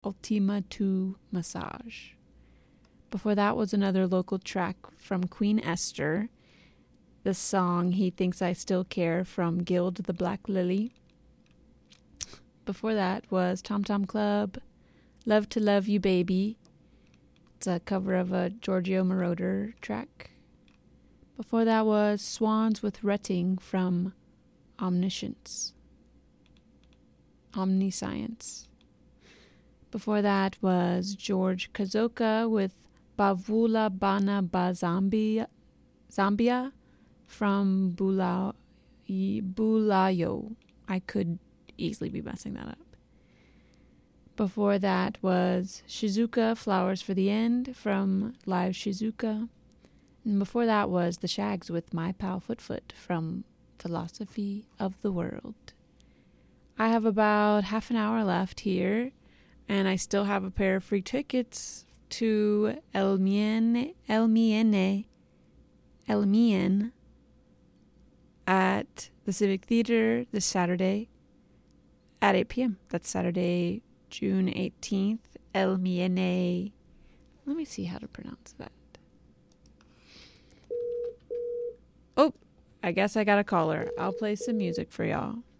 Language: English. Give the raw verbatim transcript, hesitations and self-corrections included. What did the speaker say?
Ultima two Massage. Before that was another local track from Queen Esther, the song He Thinks I Still Care from Gild the Black Lily. Before that was Tom Tom Club, Love to Love You Baby. It's a cover of a Giorgio Moroder track. Before that was Swans with Retting from Omniscience. Omniscience. Before that was George Kazoka with Bavula Bana Ba Zambia, Zambia from Bula, Bulayo. I could easily be messing that up. Before that was Shizuka, Flowers for the End from Live Shizuka. And before that was The Shags with My Pal Foot Foot from Philosophy of the World. I have about half an hour left here, and I still have a pair of free tickets to El Mien, El Miene, El Mien at the Civic Theater this Saturday at eight p.m. That's Saturday, June eighteenth. El Miene. Let me see how to pronounce that. Oh, I guess I got a caller. I'll play some music for y'all.